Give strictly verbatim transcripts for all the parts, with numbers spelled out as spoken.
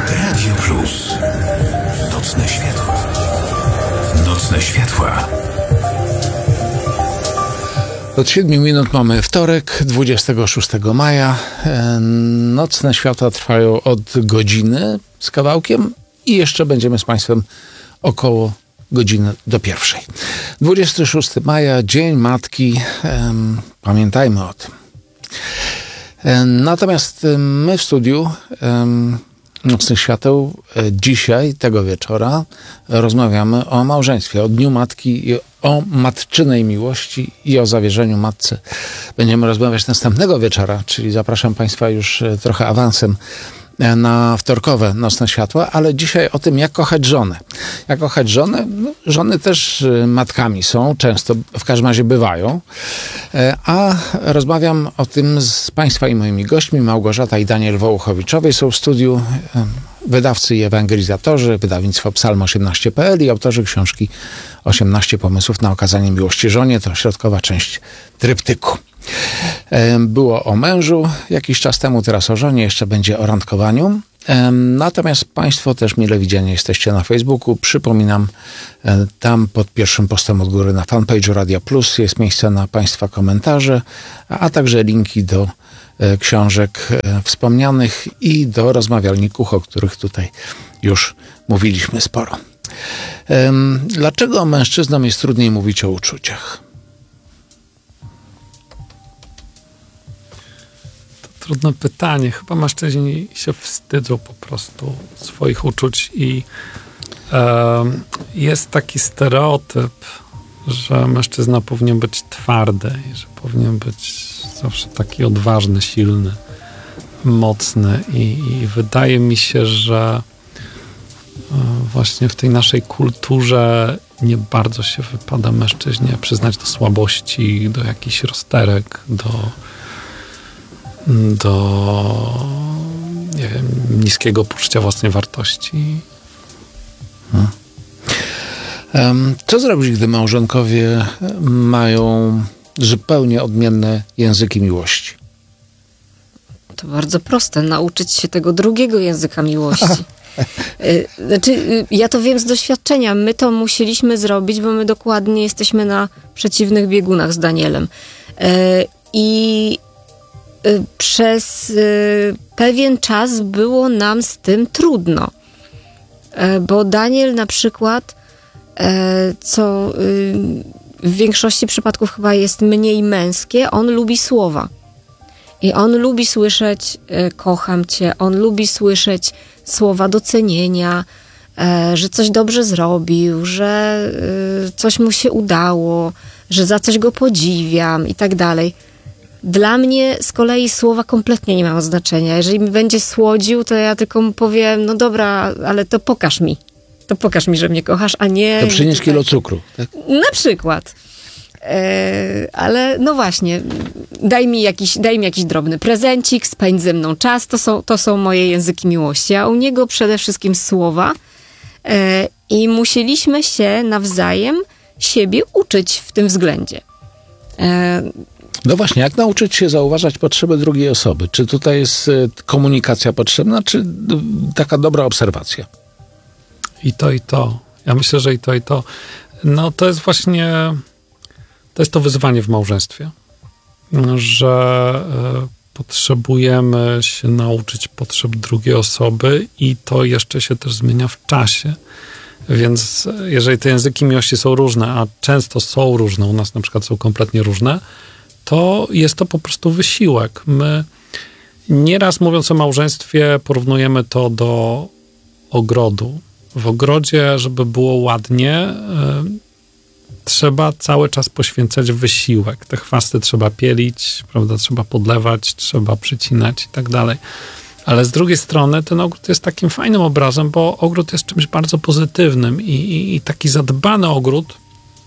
Radio Plus. Nocne światła. Nocne światła. Od siedmiu minut mamy wtorek, dwudziestego szóstego maja. Nocne światła trwają od godziny z kawałkiem i jeszcze będziemy z Państwem około godziny do pierwszej. dwudziestego szóstego maja, Dzień Matki. Pamiętajmy o tym. Natomiast my w studiu Nocnych Świateł dzisiaj, tego wieczora, rozmawiamy o małżeństwie, o Dniu Matki i o matczynej miłości i o zawierzeniu matce. Będziemy rozmawiać następnego wieczora, czyli zapraszam Państwa już trochę awansem na wtorkowe Nocne Światła, ale dzisiaj o tym, jak kochać żonę. Jak kochać żonę? No, żony też matkami są, często w każdym razie bywają. A rozmawiam o tym z Państwa i moimi gośćmi. Małgorzata i Daniel Wołuchowiczowie są w studiu, wydawcy i ewangelizatorzy, wydawnictwo psalm osiemnaście kropka p l i autorzy książki osiemnaście pomysłów na okazanie miłości żonie. To środkowa część tryptyku. Było o mężu jakiś czas temu, teraz o żonie, jeszcze będzie o randkowaniu. Natomiast Państwo też mile widziani jesteście na Facebooku. Przypominam, tam pod pierwszym postem od góry na fanpage'u Radia Plus jest miejsce na Państwa komentarze, a także linki do książek wspomnianych i do rozmawialników, o których tutaj już mówiliśmy sporo. Dlaczego mężczyznom jest trudniej mówić o uczuciach? Trudne pytanie. Chyba mężczyźni się wstydzą po prostu swoich uczuć i e, jest taki stereotyp, że mężczyzna powinien być twardy i że powinien być zawsze taki odważny, silny, mocny i, i wydaje mi się, że e, właśnie w tej naszej kulturze nie bardzo się wypada mężczyźnie przyznać do słabości, do jakichś rozterek, do do nie wiem, niskiego poczucia własnej wartości. Hmm. Co zrobić, gdy małżonkowie mają zupełnie odmienne języki miłości? To bardzo proste, nauczyć się tego drugiego języka miłości. Znaczy, ja to wiem z doświadczenia. My to musieliśmy zrobić, bo my dokładnie jesteśmy na przeciwnych biegunach z Danielem. I przez pewien czas było nam z tym trudno. Bo Daniel na przykład, co w większości przypadków chyba jest mniej męskie, on lubi słowa. I on lubi słyszeć kocham cię, on lubi słyszeć słowa docenienia, że coś dobrze zrobił, że coś mu się udało, że za coś go podziwiam i tak dalej. Dla mnie z kolei słowa kompletnie nie mają znaczenia. Jeżeli mi będzie słodził, to ja tylko mu powiem, no dobra, ale to pokaż mi. To pokaż mi, że mnie kochasz, a nie... To przynieś kilo cukru, tak? Na przykład. E, ale no właśnie, daj mi, jakiś, daj mi jakiś drobny prezencik, spędź ze mną czas. To są, to są moje języki miłości. A u niego przede wszystkim słowa. E, I musieliśmy się nawzajem siebie uczyć w tym względzie. E, No właśnie, jak nauczyć się zauważać potrzeby drugiej osoby? Czy tutaj jest komunikacja potrzebna, czy taka dobra obserwacja? I to, i to. Ja myślę, że i to, i to. No to jest właśnie, to jest to wyzwanie w małżeństwie, że y, potrzebujemy się nauczyć potrzeb drugiej osoby i to jeszcze się też zmienia w czasie. Więc jeżeli te języki miłości są różne, a często są różne, u nas na przykład są kompletnie różne, to jest to po prostu wysiłek. My nieraz mówiąc o małżeństwie porównujemy to do ogrodu. W ogrodzie, żeby było ładnie, y, trzeba cały czas poświęcać wysiłek. Te chwasty trzeba pielić, prawda, trzeba podlewać, trzeba przycinać i tak dalej. Ale z drugiej strony ten ogród jest takim fajnym obrazem, bo ogród jest czymś bardzo pozytywnym i, i, i taki zadbany ogród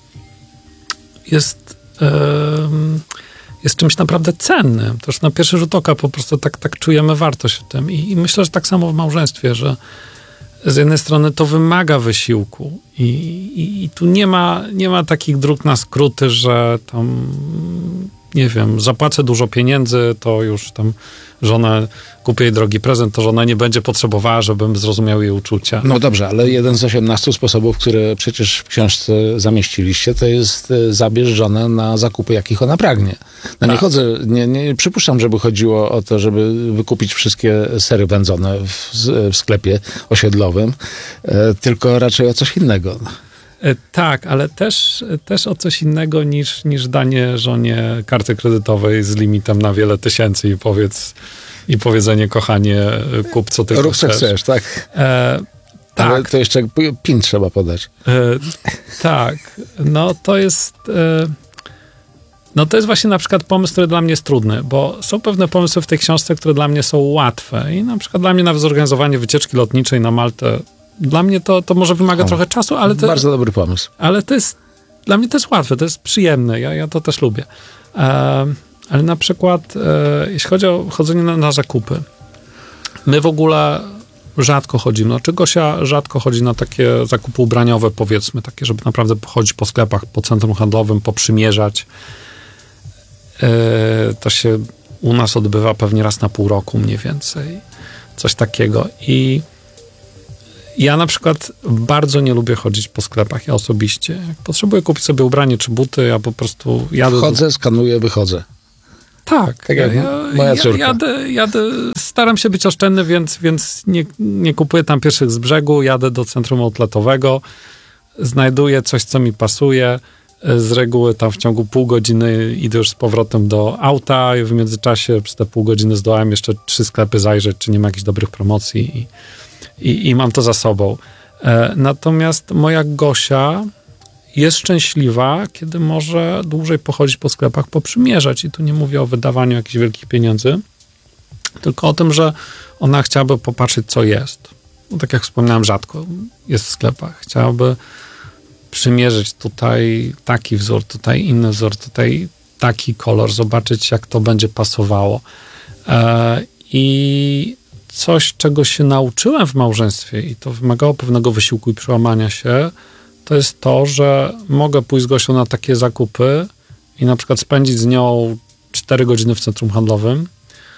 jest... Yy, jest czymś naprawdę cennym. To już na pierwszy rzut oka po prostu tak, tak czujemy wartość w tym. I, I myślę, że tak samo w małżeństwie, że z jednej strony to wymaga wysiłku i, i, i tu nie ma, nie ma takich dróg na skróty, że tam nie wiem, zapłacę dużo pieniędzy, to już tam żona, kupię jej drogi prezent, to żona nie będzie potrzebowała, żebym zrozumiał jej uczucia. No dobrze, ale jeden z osiemnastu sposobów, które przecież w książce zamieściliście, to jest zabierz żonę na zakupy, jakich ona pragnie. No nie Tak. chodzę, nie, nie przypuszczam, żeby chodziło o to, żeby wykupić wszystkie sery wędzone w, w sklepie osiedlowym, e, tylko raczej o coś innego. E, Tak, ale też, też o coś innego niż, niż danie żonie karty kredytowej z limitem na wiele tysięcy i powiedz i powiedzenie, kochanie, kup co tylko Rób co chcesz. chcesz, tak? E, Ale tak, to jeszcze pin trzeba podać. e, tak. No to jest... E, no to jest właśnie na przykład pomysł, który dla mnie jest trudny, bo są pewne pomysły w tej książce, które dla mnie są łatwe i na przykład dla mnie nawet zorganizowanie wycieczki lotniczej na Maltę, dla mnie to, to może wymaga O, trochę czasu, ale to, Bardzo dobry pomysł. ale to jest, dla mnie to jest łatwe, to jest przyjemne, ja, ja to też lubię. E, ale na przykład, e, jeśli chodzi o chodzenie na, na zakupy, my w ogóle rzadko chodzimy, znaczy Gosia rzadko chodzi na takie zakupy ubraniowe, powiedzmy, takie, żeby naprawdę pochodzić po sklepach, po centrum handlowym, poprzymierzać. E, to się u nas odbywa pewnie raz na pół roku mniej więcej, coś takiego. I ja na przykład bardzo nie lubię chodzić po sklepach, ja osobiście. Jak potrzebuję kupić sobie ubranie czy buty, ja po prostu jadę... Wchodzę, skanuję, wychodzę. Tak, Tak jak ja, moja ja, córka. jadę, jadę, staram się być oszczędny, więc, więc nie, nie kupuję tam pierwszych z brzegu, jadę do centrum outletowego, znajduję coś, co mi pasuje, z reguły tam w ciągu pół godziny idę już z powrotem do auta i w międzyczasie przez te pół godziny zdołałem jeszcze trzy sklepy zajrzeć, czy nie ma jakichś dobrych promocji i, i, i mam to za sobą. E, natomiast moja Gosia jest szczęśliwa, kiedy może dłużej pochodzić po sklepach, poprzymierzać. I tu nie mówię o wydawaniu jakichś wielkich pieniędzy, tylko o tym, że ona chciałaby popatrzeć, co jest. No, tak jak wspomniałem, rzadko jest w sklepach. Chciałaby przymierzyć tutaj taki wzór, tutaj inny wzór, tutaj taki kolor, zobaczyć, jak to będzie pasowało. E, I coś, czego się nauczyłem w małżeństwie i to wymagało pewnego wysiłku i przełamania się, to jest to, że mogę pójść z Gosią na takie zakupy i na przykład spędzić z nią cztery godziny w centrum handlowym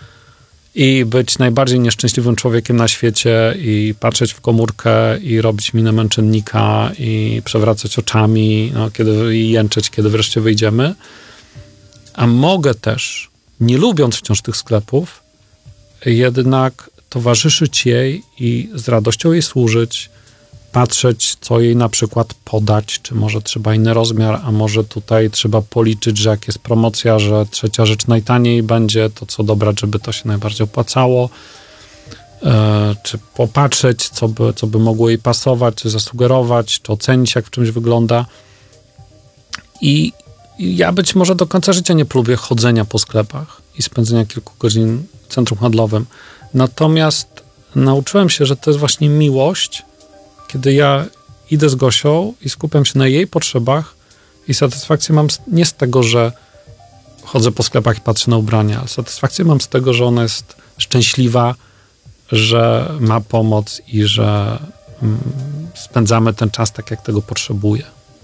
i być najbardziej nieszczęśliwym człowiekiem na świecie i patrzeć w komórkę i robić minę męczennika i przewracać oczami, no, kiedy, i jęczeć, kiedy wreszcie wyjdziemy. A mogę też, nie lubiąc wciąż tych sklepów, jednak towarzyszyć jej i z radością jej służyć, patrzeć, co jej na przykład podać, czy może trzeba inny rozmiar, a może tutaj trzeba policzyć, że jak jest promocja, że trzecia rzecz najtaniej będzie, to co dobrać, żeby to się najbardziej opłacało, e, czy popatrzeć, co by, co by mogło jej pasować, czy zasugerować, czy ocenić, jak w czymś wygląda. I, i ja być może do końca życia nie polubię chodzenia po sklepach i spędzenia kilku godzin w centrum handlowym. Natomiast nauczyłem się, że to jest właśnie miłość, kiedy ja idę z Gosią i skupiam się na jej potrzebach i satysfakcję mam z, nie z tego, że chodzę po sklepach i patrzę na ubrania, ale satysfakcję mam z tego, że ona jest szczęśliwa, że ma pomoc i że mm, spędzamy ten czas tak, jak tego potrzebuje.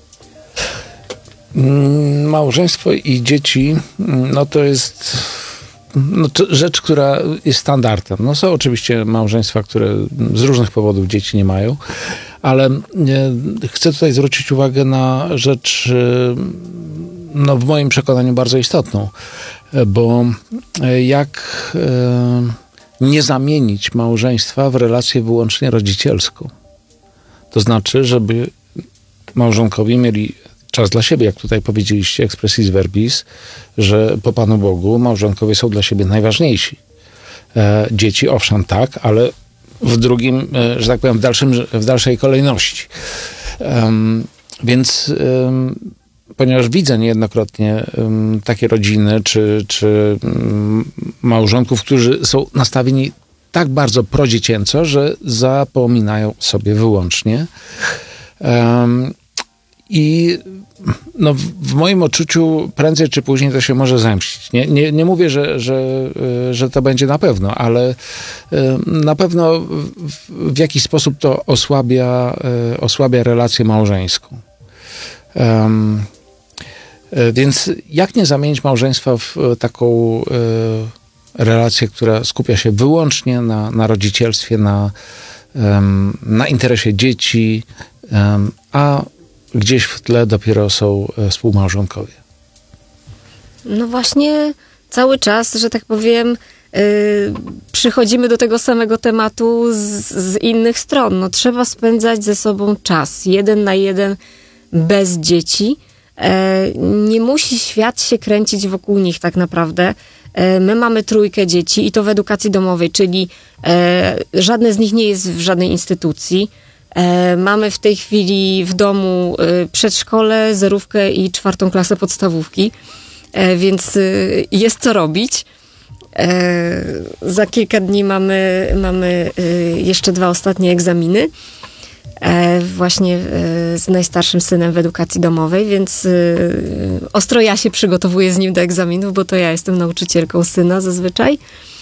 Małżeństwo i dzieci, no to jest no to rzecz, która jest standardem. No są oczywiście małżeństwa, które z różnych powodów dzieci nie mają, ale chcę tutaj zwrócić uwagę na rzecz, no w moim przekonaniu bardzo istotną, bo jak nie zamienić małżeństwa w relację wyłącznie rodzicielską? To znaczy, żeby małżonkowie mieli czas dla siebie, jak tutaj powiedzieliście, expressis verbis, że po Panu Bogu małżonkowie są dla siebie najważniejsi. E, dzieci, owszem, tak, ale w drugim, e, że tak powiem, w, dalszym, w dalszej kolejności. Um, więc um, ponieważ widzę niejednokrotnie um, takie rodziny, czy, czy um, małżonków, którzy są nastawieni tak bardzo prodziecięco, że zapominają sobie wyłącznie. Um, I no, w moim odczuciu prędzej czy później to się może zemścić. Nie, nie, nie mówię, że, że, że to będzie na pewno, ale na pewno w, w jakiś sposób to osłabia, osłabia relację małżeńską. Um, Więc jak nie zamienić małżeństwa w taką relację, która skupia się wyłącznie na, na rodzicielstwie, na, na interesie dzieci, a gdzieś w tle dopiero są współmałżonkowie. No właśnie cały czas, że tak powiem, yy, przychodzimy do tego samego tematu z, z innych stron. No, trzeba spędzać ze sobą czas, jeden na jeden, bez dzieci. E, nie musi świat się kręcić wokół nich tak naprawdę. E, my mamy trójkę dzieci i to w edukacji domowej, czyli e, żadne z nich nie jest w żadnej instytucji. E, mamy w tej chwili w domu e, przedszkole, zerówkę i czwartą klasę podstawówki, e, więc e, jest co robić. E, za kilka dni mamy, mamy e, jeszcze dwa ostatnie egzaminy. E, właśnie e, z najstarszym synem w edukacji domowej, więc e, ostro ja się przygotowuję z nim do egzaminów, bo to ja jestem nauczycielką syna zazwyczaj.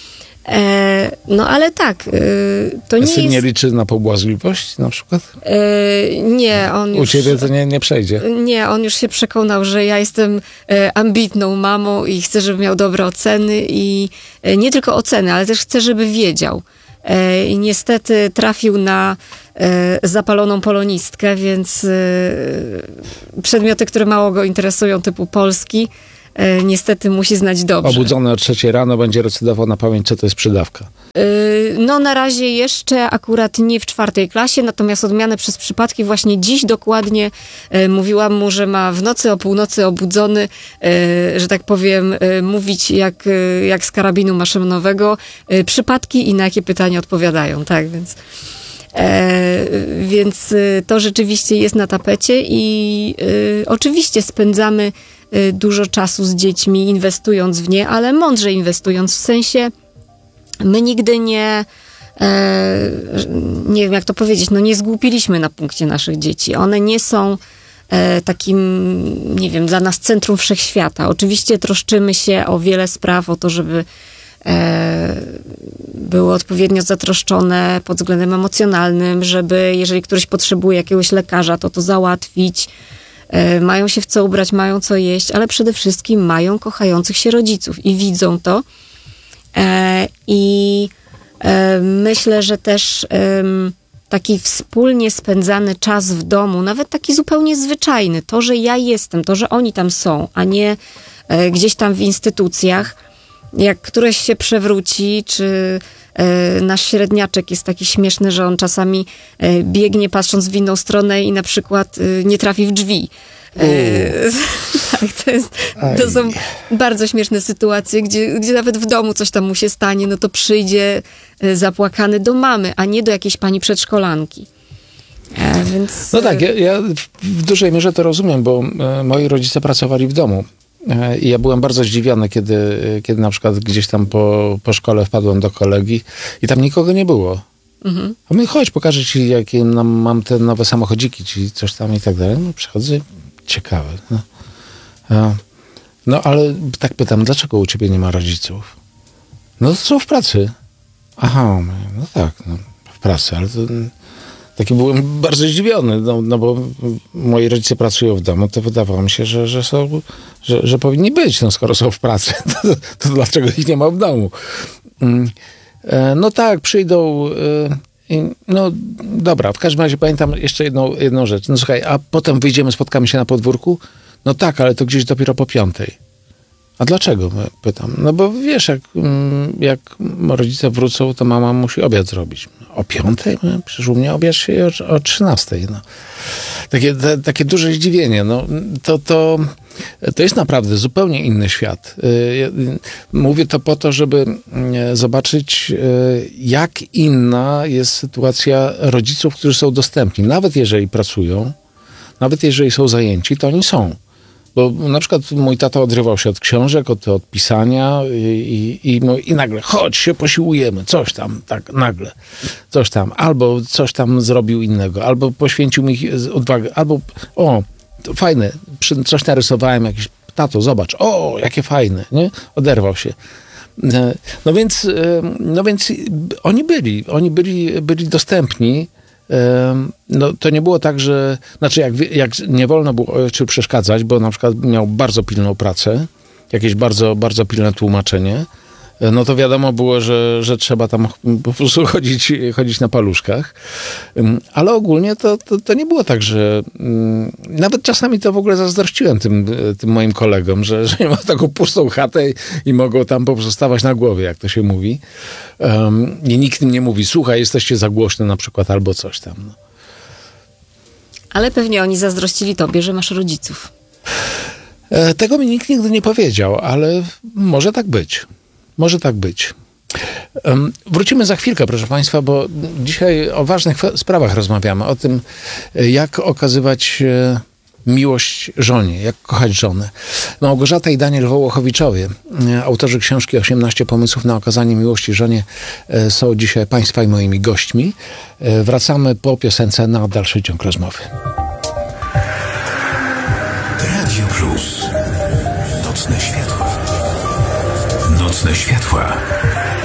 E, no ale tak, e, to nie Syn jest... nie liczy na pobłażliwość na przykład? E, nie, on U już... ciebie to nie, nie przejdzie. Nie, on już się przekonał, że ja jestem e, ambitną mamą i chcę, żeby miał dobre oceny i e, nie tylko oceny, ale też chcę, żeby wiedział. E, I niestety trafił na e, zapaloną polonistkę, więc e, przedmioty, które mało go interesują, typu polski, e, niestety musi znać dobrze. Obudzony o trzeciej rano będzie recytował na pamięć, co to jest przydawka. E, no na razie jeszcze akurat nie w czwartej klasie, natomiast odmianę przez przypadki właśnie dziś dokładnie e, mówiłam mu, że ma w nocy o północy obudzony, e, że tak powiem, e, mówić jak, e, jak z karabinu maszynowego e, przypadki i na jakie pytania odpowiadają, tak, więc e, więc e, to rzeczywiście jest na tapecie i e, oczywiście spędzamy e, dużo czasu z dziećmi, inwestując w nie, ale mądrze inwestując, w sensie my nigdy nie, e, nie wiem jak to powiedzieć, no nie zgłupiliśmy na punkcie naszych dzieci. One nie są e, takim, nie wiem, dla nas centrum wszechświata. Oczywiście troszczymy się o wiele spraw, o to, żeby e, były odpowiednio zatroszczone pod względem emocjonalnym, żeby jeżeli ktoś potrzebuje jakiegoś lekarza, to to załatwić. E, mają się w co ubrać, mają co jeść, ale przede wszystkim mają kochających się rodziców i widzą to. E, I e, myślę, że też e, taki wspólnie spędzany czas w domu, nawet taki zupełnie zwyczajny, to, że ja jestem, to, że oni tam są, a nie e, gdzieś tam w instytucjach, jak któreś się przewróci, czy e, nasz średniaczek jest taki śmieszny, że on czasami e, biegnie patrząc w inną stronę i na przykład e, nie trafi w drzwi. E, tak, to, jest, to są bardzo śmieszne sytuacje, gdzie, gdzie nawet w domu coś tam mu się stanie, no to przyjdzie e, zapłakany do mamy, a nie do jakiejś pani przedszkolanki. E, więc... No tak, ja, ja w dużej mierze to rozumiem, bo e, moi rodzice pracowali w domu. E, I ja byłem bardzo zdziwiony, kiedy, kiedy na przykład gdzieś tam po, po szkole wpadłem do kolegi i tam nikogo nie było. Mhm. A my chodź, pokażę ci, jakie nam, mam te nowe samochodziki, ci coś tam i tak dalej. No przychodzę, ciekawe. No. E, no ale tak pytam, dlaczego u ciebie nie ma rodziców? No są w pracy. Aha, no tak, no, w pracy, ale to... Taki byłem bardzo zdziwiony, no, no bo moi rodzice pracują w domu, to wydawało mi się, że, że są, że, że powinni być, no skoro są w pracy, to, to dlaczego ich nie ma w domu? No tak, przyjdą, no dobra, w każdym razie pamiętam jeszcze jedną, jedną rzecz. No słuchaj, a potem wyjdziemy, spotkamy się na podwórku? No tak, ale to gdzieś dopiero po piątej. A dlaczego? Pytam. No bo wiesz, jak, jak rodzice wrócą, to mama musi obiad zrobić. O piątej? Przecież u mnie obiad się o, o trzynastej. No. Takie, te, takie duże zdziwienie. No, to, to, to jest naprawdę zupełnie inny świat. Mówię to po to, żeby zobaczyć, jak inna jest sytuacja rodziców, którzy są dostępni. Nawet jeżeli pracują, nawet jeżeli są zajęci, to oni są. Bo na przykład mój tata odrywał się od książek, od, od pisania i, i, i, i nagle chodź się posiłujemy, coś tam, tak nagle, coś tam. Albo coś tam zrobił innego, albo poświęcił mi odwagę, albo o, to fajne, coś narysowałem, jakiś, tato, zobacz, o, jakie fajne, nie? Oderwał się. No więc, no więc oni byli, oni byli, byli dostępni no to nie było tak, że, znaczy jak, jak nie wolno było ojcu przeszkadzać, bo na przykład miał bardzo pilną pracę, jakieś bardzo, bardzo pilne tłumaczenie, no to wiadomo było, że, że trzeba tam po prostu chodzić, chodzić na paluszkach. Ale ogólnie to, to, to nie było tak, że um, nawet czasami to w ogóle zazdrościłem tym, tym moim kolegom, że, że ma taką pustą chatę i, i mogą tam pozostawać na głowie, jak to się mówi. Um, I nikt im nie mówi, słuchaj, jesteście za głośne na przykład, albo coś tam. No. Ale pewnie oni zazdrościli tobie, że masz rodziców. E, tego mi nikt nigdy nie powiedział, ale może tak być. Może tak być. Wrócimy za chwilkę, proszę Państwa, bo dzisiaj o ważnych sprawach rozmawiamy. O tym, jak okazywać miłość żonie, jak kochać żonę. Małgorzata i Daniel Wołochowiczowie, autorzy książki osiemnaście pomysłów na okazanie miłości żonie, są dzisiaj Państwa i moimi gośćmi. Wracamy po piosence na dalszy ciąg rozmowy. Radio Plus. Nocne światła. Nocne światła.